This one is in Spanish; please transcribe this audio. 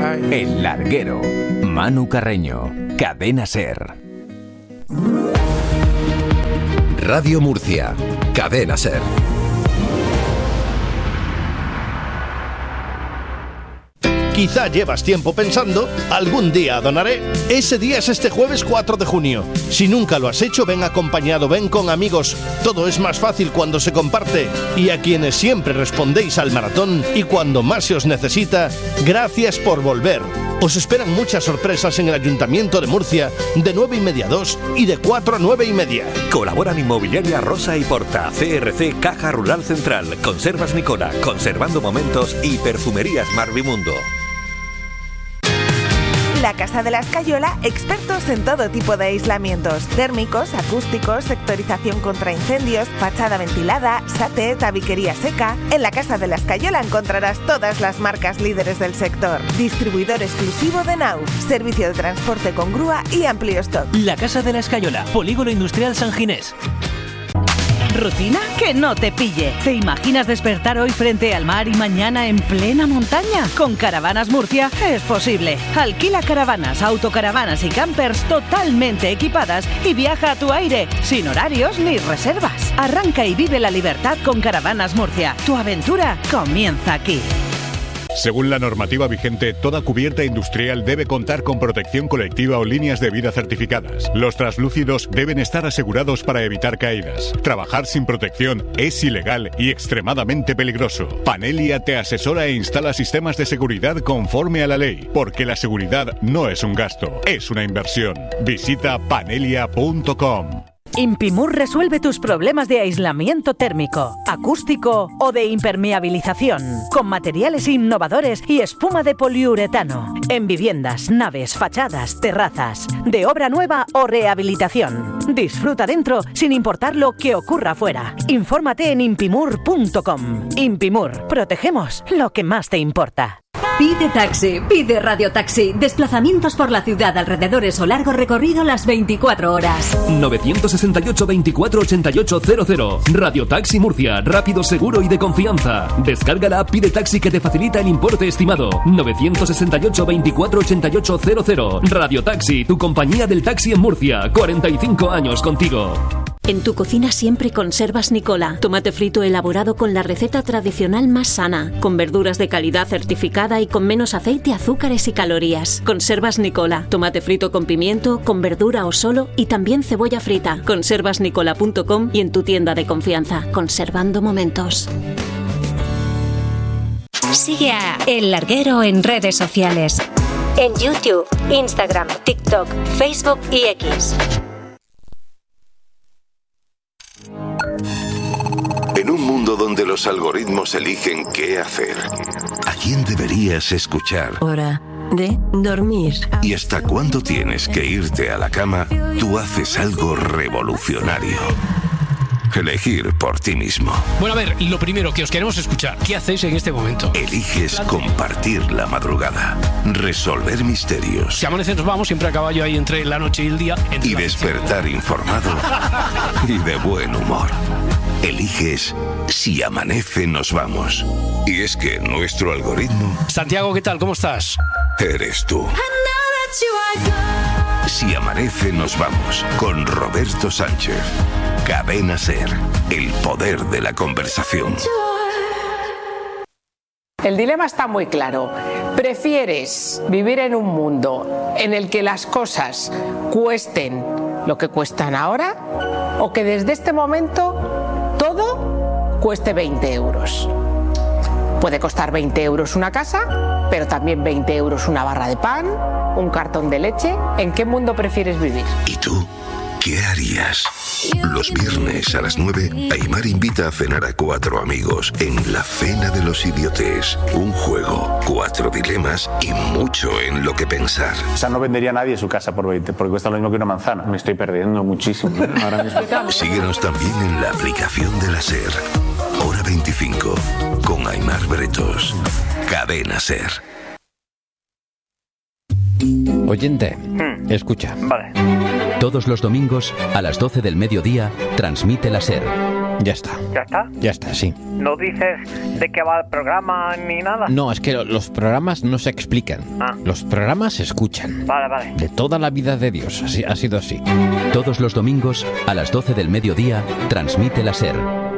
El Larguero. Manu Carreño. Cadena SER. Radio Murcia. Cadena SER. Quizá llevas tiempo pensando, algún día donaré. Ese día es este jueves 4 de junio. Si nunca lo has hecho, ven acompañado, ven con amigos. Todo es más fácil cuando se comparte. Y a quienes siempre respondéis al maratón y cuando más se os necesita, gracias por volver. Os esperan muchas sorpresas en el Ayuntamiento de Murcia, de 9:30 a 2 y de 4 a 9:30. Colaboran Inmobiliaria Rosa y Porta, CRC Caja Rural Central, Conservas Nicola, Conservando Momentos y Perfumerías Marvimundo. La Casa de la Escayola, expertos en todo tipo de aislamientos, térmicos, acústicos, sectorización contra incendios, fachada ventilada, SATE, tabiquería seca. En la Casa de la Escayola encontrarás todas las marcas líderes del sector. Distribuidor exclusivo de Naus, servicio de transporte con grúa y amplio stock. La Casa de la Escayola, Polígono Industrial San Ginés. ¿Rutina? Que no te pille. ¿Te imaginas despertar hoy frente al mar y mañana en plena montaña? Con Caravanas Murcia es posible. Alquila caravanas, autocaravanas y campers totalmente equipadas y viaja a tu aire, sin horarios ni reservas. Arranca y vive la libertad con Caravanas Murcia. Tu aventura comienza aquí. Según la normativa vigente, toda cubierta industrial debe contar con protección colectiva o líneas de vida certificadas. Los translúcidos deben estar asegurados para evitar caídas. Trabajar sin protección es ilegal y extremadamente peligroso. Panelia te asesora e instala sistemas de seguridad conforme a la ley, porque la seguridad no es un gasto, es una inversión. Visita panelia.com. Impimur resuelve tus problemas de aislamiento térmico, acústico o de impermeabilización, con materiales innovadores y espuma de poliuretano, en viviendas, naves, fachadas, terrazas, de obra nueva o rehabilitación. Disfruta dentro sin importar lo que ocurra fuera. Infórmate en impimur.com. Impimur, protegemos lo que más te importa. Pide taxi, pide radiotaxi. Desplazamientos por la ciudad, alrededores o largo recorrido las 24 horas. 968 24 88 00. Radiotaxi Murcia, rápido, seguro y de confianza. Descarga la app Pide Taxi que te facilita el importe estimado. 968 24 88 00. Radiotaxi, tu compañía del taxi en Murcia. 45 años contigo. En tu cocina siempre conservas Nicola. Tomate frito elaborado con la receta tradicional más sana, con verduras de calidad certificada y con menos aceite, azúcares y calorías. Conservas Nicola. Tomate frito con pimiento, con verdura o solo y también cebolla frita. Conservasnicola.com y en tu tienda de confianza. Conservando momentos. Sigue a El Larguero en redes sociales. En YouTube, Instagram, TikTok, Facebook y X. En un mundo donde los algoritmos eligen qué hacer, a quién deberías escuchar, hora de dormir y hasta cuándo tienes que irte a la cama, tú haces algo revolucionario. Elegir por ti mismo. Bueno, a ver, lo primero que os queremos escuchar, ¿qué hacéis en este momento? Eliges compartir la madrugada, resolver misterios. Si amanece nos vamos, siempre a caballo ahí entre la noche y el día. Y despertar informado y de buen humor. Eliges Si amanece nos vamos. Y es que nuestro algoritmo... Santiago, ¿qué tal? ¿Cómo estás? Eres tú. Si amanece nos vamos, con Roberto Sánchez. Cadena SER, el poder de la conversación. El dilema está muy claro. ¿Prefieres vivir en un mundo en el que las cosas cuesten lo que cuestan ahora o que desde este momento todo cueste 20 euros? Puede costar 20 euros una casa, pero también 20 euros una barra de pan, un cartón de leche. ¿En qué mundo prefieres vivir? ¿Y tú? ¿Qué harías? Los viernes a las 9, Aimar invita a cenar a 4 amigos en la Cena de los Idiotes. Un juego, 4 dilemas y mucho en lo que pensar. O sea, no vendería a nadie su casa por 20, porque cuesta lo mismo que una manzana. Me estoy perdiendo muchísimo ahora mismo. Síguenos también en la aplicación de la SER. Hora 25, con Aimar Bretos. Cadena SER. Oyente, escucha. Vale. Todos los domingos, a las 12 del mediodía, transmite la SER, Ya está. ¿Ya está? Ya está, sí. ¿No dices de qué va el programa ni nada? No, es que los programas no se explican. Los programas se escuchan. Vale. De toda la vida de Dios, así ha sido así. Todos los domingos, a las 12 del mediodía, transmite la SER.